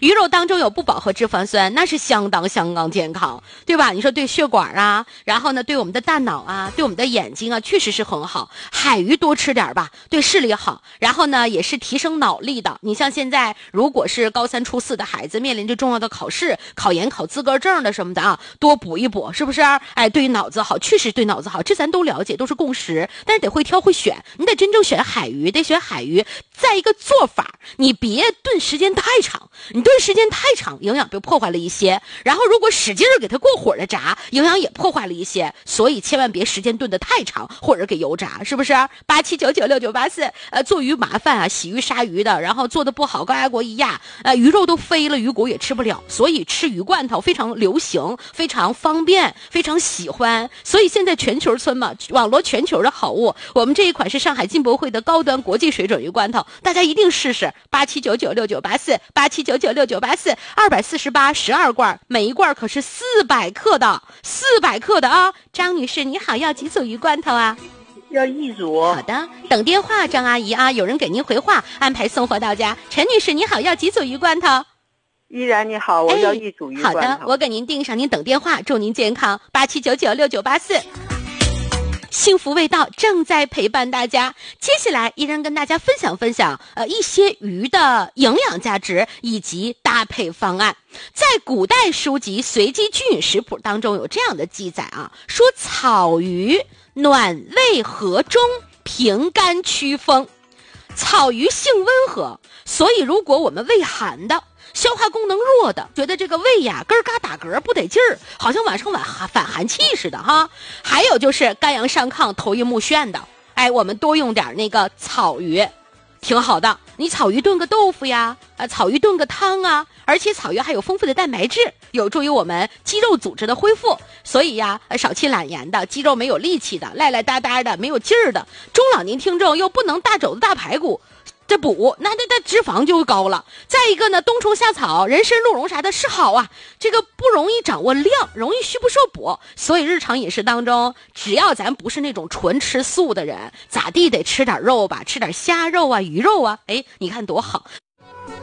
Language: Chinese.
鱼肉当中有不饱和脂肪酸，那是相当健康，对吧？你说对血管啊，然后呢对我们的大脑啊，对我们的眼睛啊，确实是很好。海鱼多吃点吧，对视力好，然后呢也是提升脑力的。你像现在如果是高3、初4的孩子面临着重要的考试、考研、考资格证的什么的啊，多补一补，是不是？哎，对于脑子好，确实对脑子好，这咱都了解，都是共识。但是得会挑会选，你得真正选海鱼，得选海鱼。再一个做法，你别炖时间太长，你炖时间太长，营养被破坏了一些。然后如果使劲给它过火的炸，营养也破坏了一些。所以千万别时间炖得太长，或者给油炸，是不是？87996984，做鱼麻烦啊，洗鱼杀鱼的，然后做的不好，高压锅一压，鱼肉都飞了，鱼骨也吃不了。所以吃鱼罐头非常流行，非常方便，非常喜欢。所以现在全球村嘛，网罗全球的好物。我们这一款是上海进博会的高端国际水准鱼罐头，大家一定试试。87996984，87996984，248，12罐，每一罐可是400克的啊！张女士你好，要几组鱼罐头啊？ 要1组。 好的，等电话，张阿姨啊，有人给您回话，安排送货到家。陈女士你好，要几组鱼罐头？ 依然你好，我要1组鱼罐头。 好的，我给您订上，您等电话，祝您健康。87996984。幸福味道正在陪伴大家，接下来依然跟大家分享一些鱼的营养价值以及搭配方案。在古代书籍《随机居饮食谱》当中有这样的记载啊，说草鱼暖胃和中，平肝祛风。草鱼性温和，所以如果我们胃寒的，消化功能弱的，觉得这个胃呀咯嘎打嗝不得劲儿，好像晚上反寒气似的哈。还有就是肝阳上亢、头晕目眩的，哎，我们多用点那个草鱼，挺好的。你草鱼炖个豆腐呀，草鱼炖个汤啊，而且草鱼还有丰富的蛋白质，有助于我们肌肉组织的恢复。所以呀，少气懒言的，肌肉没有力气的，赖赖哒哒的，没有劲儿的，中老年听众又不能大肘子大排骨，这补那脂肪就高了。再一个呢，冬虫夏草、人参、鹿茸啥的是好啊，这个不容易掌握量，容易虚不受补。所以日常饮食当中，只要咱不是那种纯吃素的人，咋地得吃点肉吧，吃点虾肉啊、鱼肉啊，哎，你看多好。